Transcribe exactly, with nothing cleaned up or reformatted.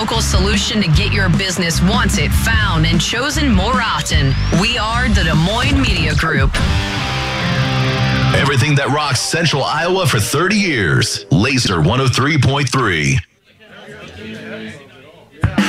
local solution to get your business wanted, found, and chosen more often. We are the Des Moines Media Group. Everything that rocks Central Iowa for thirty years. Laser one oh three point three.